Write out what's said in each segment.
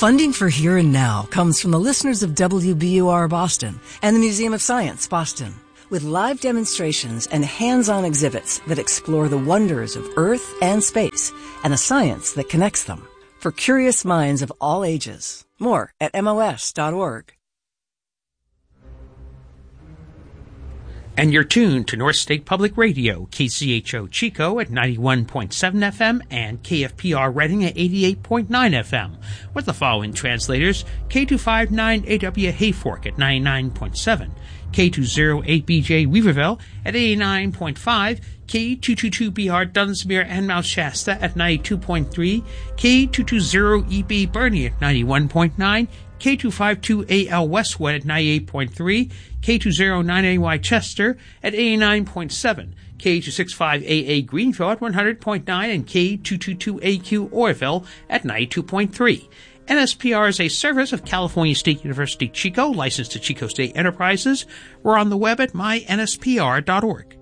Funding for Here and Now comes from the listeners of WBUR Boston and the Museum of Science, Boston, with live demonstrations and hands-on exhibits that explore the wonders of Earth and space and the science that connects them. For curious minds of all ages. More at MOS.org. And you're tuned to North State Public Radio, KCHO Chico at 91.7 FM and KFPR Reading at 88.9 FM, with the following translators: K259AW Hayfork at 99.7, K208BJ Weaverville at 89.5, K222BR Dunsmuir and Mount Shasta at 92.3, K220EB Bernie at 91.9, K252AL Westwood at 98.3, K209AY Chester at 89.7, K265AA Greenville at 100.9, and K222AQ Oroville at 92.3. NSPR is a service of California State University Chico, licensed to Chico State Enterprises. We're on the web at mynspr.org.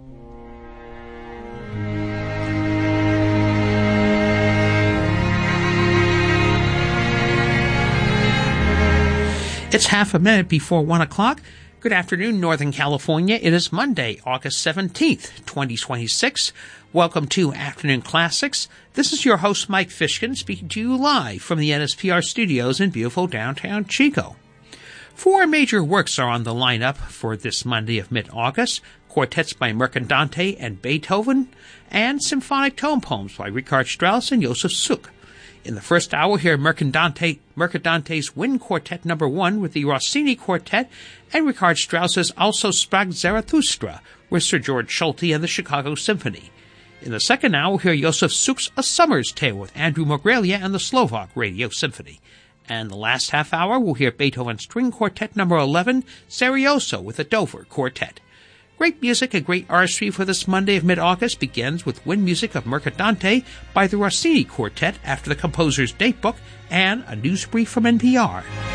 It's half a minute before 1 o'clock. Good afternoon, Northern California. It is Monday, August 17th, 2026. Welcome to Afternoon Classics. This is your host, Mike Fishkin, speaking to you live from the NSPR studios in beautiful downtown Chico. 4 major works are on the lineup for this Monday of mid-August: quartets by Mercadante and Beethoven, and symphonic tone poems by Richard Strauss and Josef Suk. In the first hour, hear Mercadante's Wind Quartet No. 1 with the Rossini Quartet, and Richard Strauss's Also Sprach Zarathustra with Sir George Solti and the Chicago Symphony. In the second hour, hear Josef Suk's A Summer's Tale with Andrew Mogrelia and the Slovak Radio Symphony. And the last half hour, we'll hear Beethoven's String Quartet No. 11, Serioso with the Dover Quartet. Great music and great artistry for this Monday of mid-August begins with wind music of Mercadante by the Rossini Quartet after the composer's datebook and a news brief from NPR.